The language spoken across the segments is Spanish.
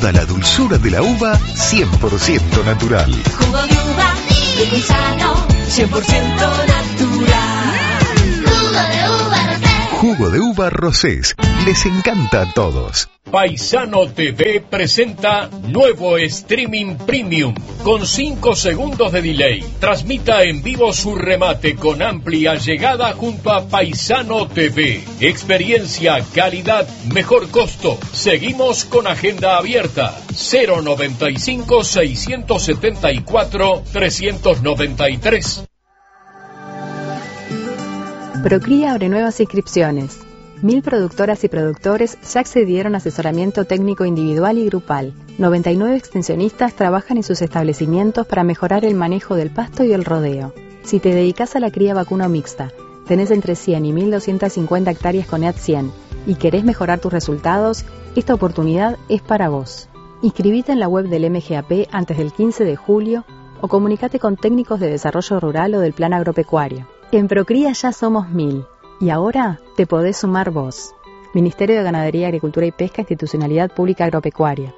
La dulzura de la uva 100% natural. Jugo de uva, muy sano, 100% natural. Jugo de uva Rosés. Les encanta a todos. Paisano TV presenta nuevo streaming premium con 5 segundos de delay. Transmita en vivo su remate con amplia llegada junto a Paisano TV. Experiencia, calidad, mejor costo. Seguimos con agenda abierta. 095 674 393. Procría abre nuevas inscripciones. 1000 productoras y productores ya accedieron a asesoramiento técnico individual y grupal. 99 extensionistas trabajan en sus establecimientos para mejorar el manejo del pasto y el rodeo. Si te dedicas a la cría vacuna mixta, tenés entre 100 y 1250 hectáreas con EAT 100 y querés mejorar tus resultados, esta oportunidad es para vos. Inscribite en la web del MGAP antes del 15 de julio o comunicate con técnicos de desarrollo rural o del plan agropecuario. En Procría ya somos 1000 y ahora te podés sumar vos. Ministerio de Ganadería, Agricultura y Pesca, Institucionalidad Pública Agropecuaria.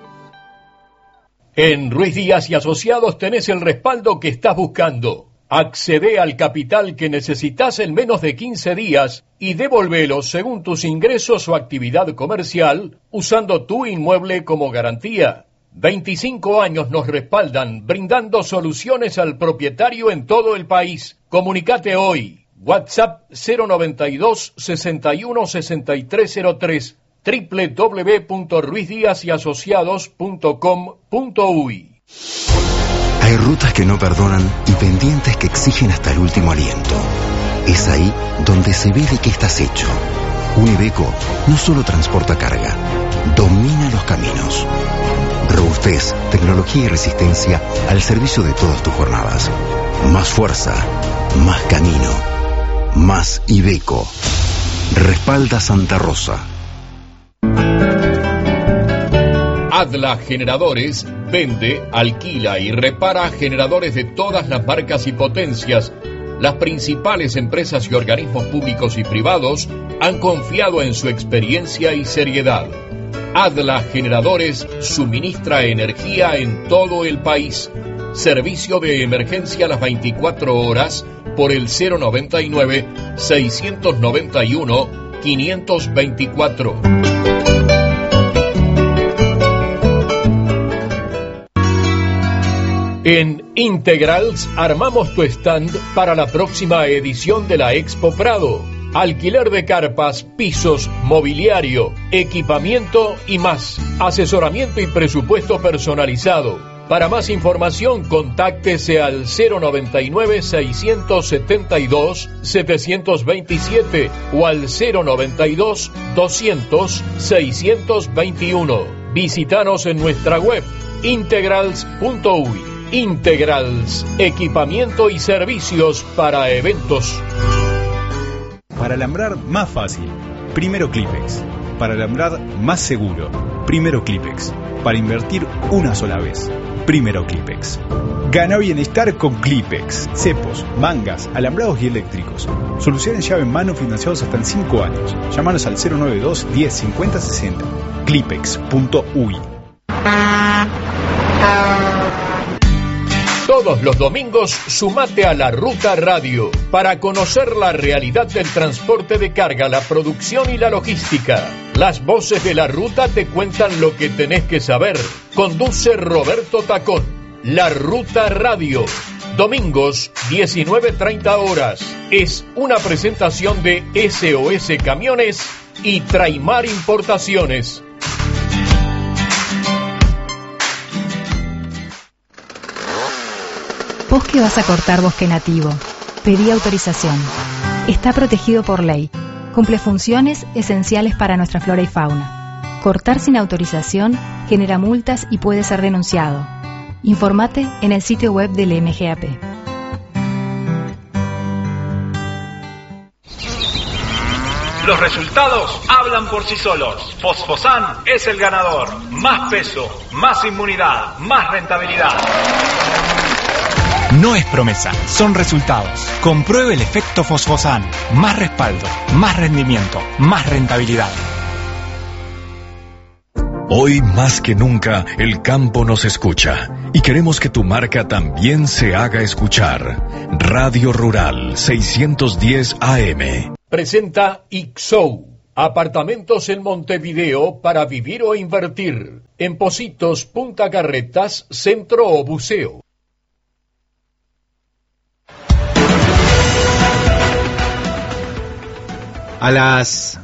En Ruiz Díaz y Asociados tenés el respaldo que estás buscando. Accede al capital que necesitas en menos de 15 días y devolvelo según tus ingresos o actividad comercial usando tu inmueble como garantía. 25 años nos respaldan, brindando soluciones al propietario en todo el país. Comunicate hoy. WhatsApp 092 61 6303 www.ruizdiasyasociados.com.uy. Hay rutas que no perdonan y pendientes que exigen hasta el último aliento. Es ahí donde se ve de qué estás hecho. Un Iveco no solo transporta carga, domina los caminos. Robustez, tecnología y resistencia al servicio de todas tus jornadas. Más fuerza, más camino, más Iveco. Respalda Santa Rosa. Adla Generadores vende, alquila y repara generadores de todas las marcas y potencias. Las principales empresas y organismos públicos y privados han confiado en su experiencia y seriedad. Adla Generadores suministra energía en todo el país. Servicio de emergencia a las 24 horas por el 099-691-524. En Integrals armamos tu stand para la próxima edición de la Expo Prado. Alquiler de carpas, pisos, mobiliario, equipamiento y más. Asesoramiento y presupuesto personalizado. Para más información, contáctese al 099-672-727 o al 092-200-621. Visítanos en nuestra web integrals.uy. Integrals, equipamiento y servicios para eventos. Para alambrar más fácil, primero Clipex. Para alambrar más seguro, primero Clipex. Para invertir una sola vez, primero Clipex. Gana bienestar con Clipex. Cepos, mangas, alambrados y eléctricos. Soluciones llave en mano financiados hasta en 5 años. Llámanos al 092 10 50 60. Clipex.uy. Todos los domingos sumate a La Ruta Radio para conocer la realidad del transporte de carga, la producción y la logística. Las voces de La Ruta te cuentan lo que tenés que saber. Conduce Roberto Tacón. La Ruta Radio. Domingos, 19:30 horas. Es una presentación de SOS Camiones y Traimar Importaciones. Vos que vas a cortar bosque nativo, pedí autorización. Está protegido por ley. Cumple funciones esenciales para nuestra flora y fauna. Cortar sin autorización genera multas y puede ser denunciado. Informate en el sitio web del MGAP. Los resultados hablan por sí solos. Fosfosan es el ganador. Más peso, más inmunidad, más rentabilidad. No es promesa, son resultados. Compruebe el efecto Fosfosan. Más respaldo, más rendimiento, más rentabilidad. Hoy más que nunca el campo nos escucha y queremos que tu marca también se haga escuchar. Radio Rural 610 AM. Presenta Ixou, apartamentos en Montevideo para vivir o invertir. En Pocitos, Punta Carretas, Centro o Buceo. A las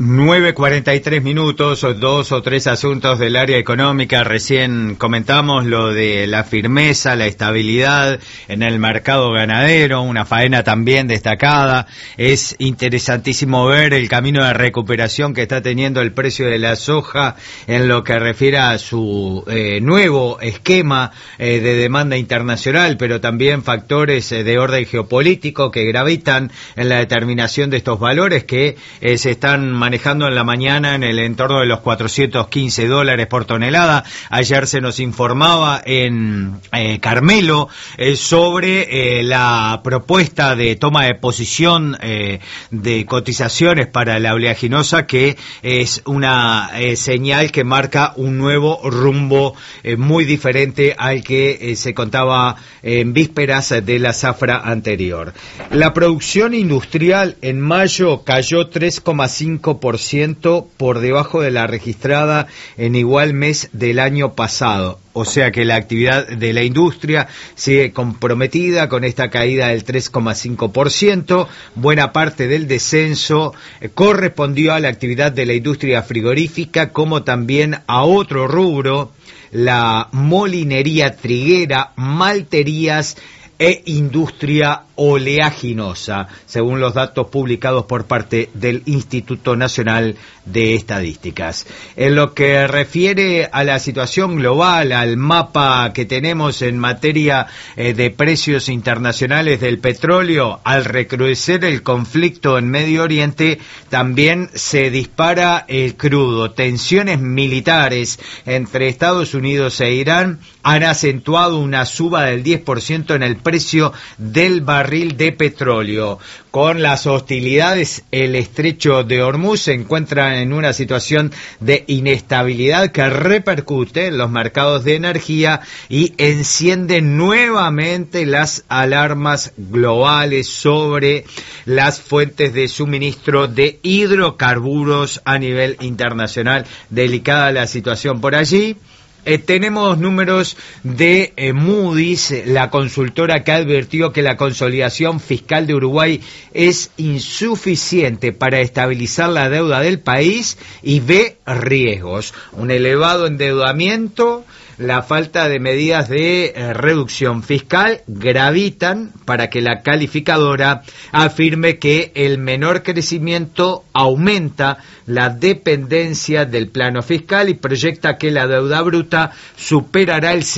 9:43 minutos, 2 o 3 asuntos del área económica. Recién comentamos lo de la firmeza, la estabilidad en el mercado ganadero, una faena también destacada. Es interesantísimo ver el camino de recuperación que está teniendo el precio de la soja en lo que refiere a su nuevo esquema de demanda internacional, pero también factores de orden geopolítico que gravitan en la determinación de estos valores que se están manejando en la mañana en el entorno de los $415 por tonelada. Ayer se nos informaba en Carmelo sobre la propuesta de toma de posición de cotizaciones para la oleaginosa, que es una señal que marca un nuevo rumbo muy diferente al que se contaba en vísperas de la zafra anterior. La producción industrial en mayo cayó 3,5% por debajo de la registrada en igual mes del año pasado. O sea que la actividad de la industria sigue comprometida con esta caída del 3,5%. Buena parte del descenso correspondió a la actividad de la industria frigorífica, como también a otro rubro, la molinería triguera, malterías e industria oleaginosa, según los datos publicados por parte del Instituto Nacional de Estadísticas. En lo que refiere a la situación global, al mapa que tenemos en materia de precios internacionales del petróleo, al recrudecer el conflicto en Medio Oriente, también se dispara el crudo. Tensiones militares entre Estados Unidos e Irán han acentuado una suba del 10% en el precio del barril de petróleo. Con las hostilidades, el estrecho de Hormuz se encuentra en una situación de inestabilidad que repercute en los mercados de energía y enciende nuevamente las alarmas globales sobre las fuentes de suministro de hidrocarburos a nivel internacional. Delicada la situación por allí. Tenemos números de Moody's, la consultora que advirtió que la consolidación fiscal de Uruguay es insuficiente para estabilizar la deuda del país y ve riesgos. Un elevado endeudamiento, la falta de medidas de reducción fiscal gravitan para que la calificadora afirme que el menor crecimiento aumenta la dependencia del plano fiscal y proyecta que la deuda bruta superará el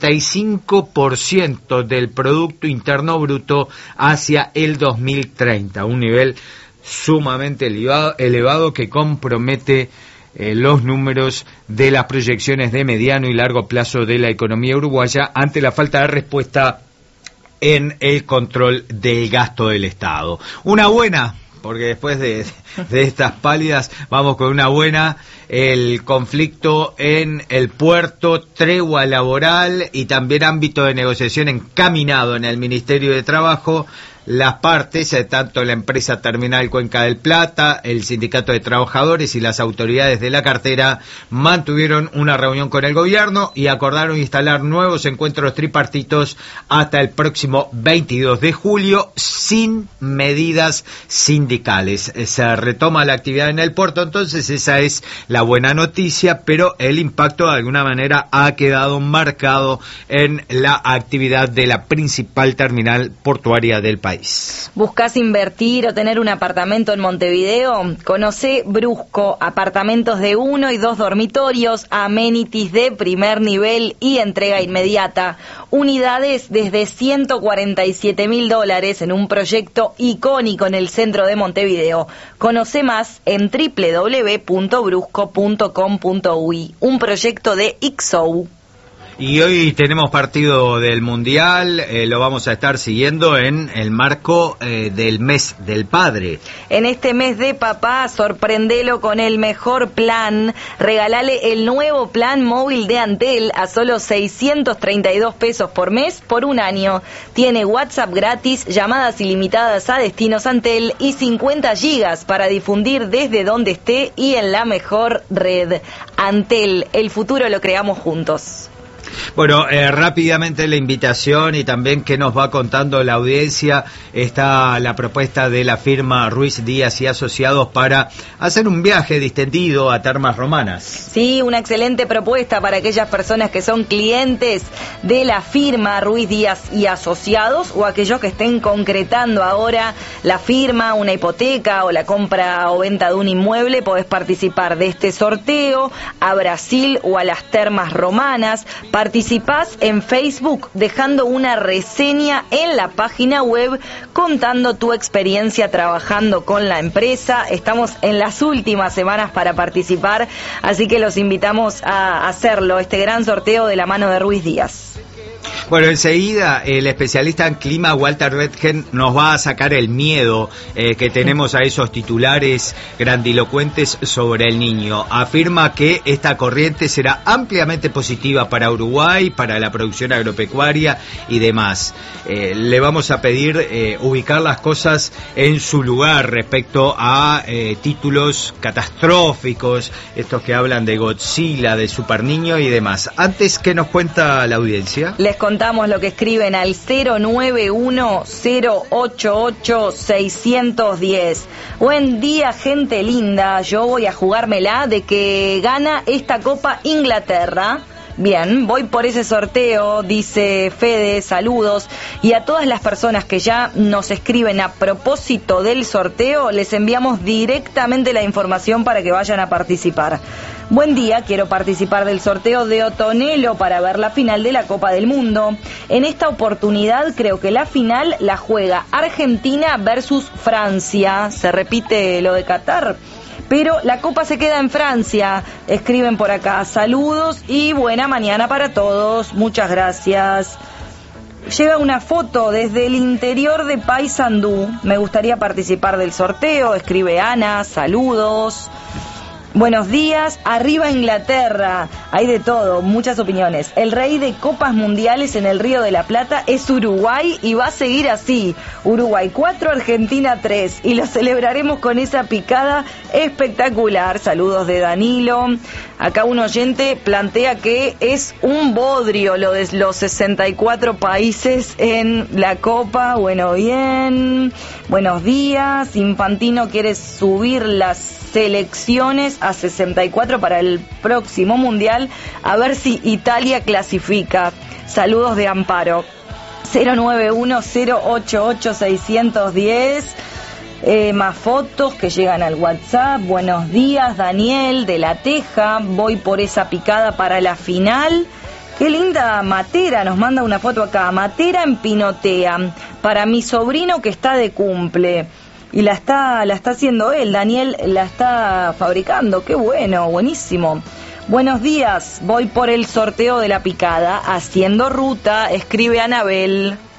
65% del Producto Interno Bruto hacia el 2030, un nivel sumamente elevado que compromete los números de las proyecciones de mediano y largo plazo de la economía uruguaya ante la falta de respuesta en el control del gasto del Estado. Una buena, porque después de estas pálidas vamos con una buena: el conflicto en el puerto, tregua laboral y también ámbito de negociación encaminado en el Ministerio de Trabajo. Las partes, tanto la empresa Terminal Cuenca del Plata, el Sindicato de Trabajadores y las autoridades de la cartera mantuvieron una reunión con el gobierno y acordaron instalar nuevos encuentros tripartitos hasta el próximo 22 de julio sin medidas sindicales. Se retoma la actividad en el puerto, entonces esa es la buena noticia, pero el impacto de alguna manera ha quedado marcado en la actividad de la principal terminal portuaria del país. ¿Buscás invertir o tener un apartamento en Montevideo? Conocé Brusco, apartamentos de 1 y 2 dormitorios, amenities de primer nivel y entrega inmediata. Unidades desde $147.000 en un proyecto icónico en el centro de Montevideo. Conoce más en www.brusco.com.uy. Un proyecto de Ixou. Y hoy tenemos partido del Mundial, lo vamos a estar siguiendo en el marco del mes del padre. En este mes de papá, sorprendelo con el mejor plan. Regalale el nuevo plan móvil de Antel a solo 632 pesos por mes por un año. Tiene WhatsApp gratis, llamadas ilimitadas a destinos Antel y 50 gigas para difundir desde donde esté y en la mejor red. Antel, el futuro lo creamos juntos. Bueno, rápidamente la invitación y también que nos va contando la audiencia. Está la propuesta de la firma Ruiz Díaz y Asociados para hacer un viaje distendido a Termas Romanas. Sí, una excelente propuesta para aquellas personas que son clientes de la firma Ruiz Díaz y Asociados o aquellos que estén concretando ahora la firma, una hipoteca o la compra o venta de un inmueble. Podés participar de este sorteo a Brasil o a las Termas Romanas. Participás en Facebook dejando una reseña en la página web contando tu experiencia trabajando con la empresa. Estamos en las últimas semanas para participar, así que los invitamos a hacerlo, este gran sorteo de la mano de Ruiz Díaz. Bueno, enseguida el especialista en clima Walter Betgen nos va a sacar el miedo que tenemos a esos titulares grandilocuentes sobre el Niño. Afirma que esta corriente será ampliamente positiva para Uruguay, para la producción agropecuaria y demás. Le vamos a pedir ubicar las cosas en su lugar respecto a títulos catastróficos, estos que hablan de Godzilla, de Super Niño y demás. Antes, ¿qué nos cuenta la audiencia? Les contamos lo que escriben al 091-088-610. Buen día, gente linda. Yo voy a jugármela de que gana esta Copa Inglaterra. Bien, voy por ese sorteo, dice Fede, saludos. Y a todas las personas que ya nos escriben a propósito del sorteo, les enviamos directamente la información para que vayan a participar. Buen día, quiero participar del sorteo de Otonelo para ver la final de la Copa del Mundo. En esta oportunidad creo que la final la juega Argentina versus Francia. ¿Se repite lo de Qatar? Pero la Copa se queda en Francia, escriben por acá. Saludos y buena mañana para todos. Muchas gracias. Llega una foto desde el interior de Paysandú. Me gustaría participar del sorteo, escribe Ana. Saludos. Buenos días, arriba Inglaterra, hay de todo, muchas opiniones. El rey de copas mundiales en el Río de la Plata es Uruguay y va a seguir así. Uruguay 4, Argentina 3 y lo celebraremos con esa picada espectacular. Saludos de Danilo. Acá un oyente plantea que es un bodrio lo de los 64 países en la Copa. Bueno, bien. Buenos días. Infantino quiere subir las selecciones a 64 para el próximo Mundial, a ver si Italia clasifica. Saludos de Amparo. 091-088-610. Más fotos que llegan al WhatsApp. Buenos días, Daniel de La Teja. Voy por esa picada para la final. Qué linda Matera, nos manda una foto acá. Matera en Pinotea para mi sobrino que está de cumple. Y la está haciendo él, Daniel la está fabricando. Qué bueno, buenísimo. Buenos días, voy por el sorteo de la picada, haciendo ruta, escribe Anabel.